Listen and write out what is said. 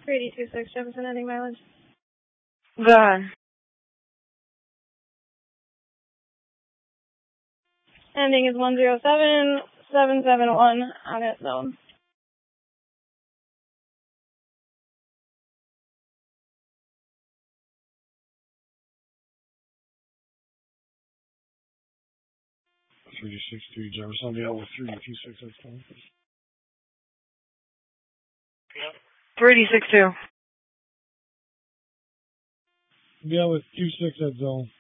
3D26, Jefferson, ending mileage. Go ahead. Ending is 107771 on its zone. Jefferson, the with 3D26, that's fine. 3D62. Yeah, with 26 at zone.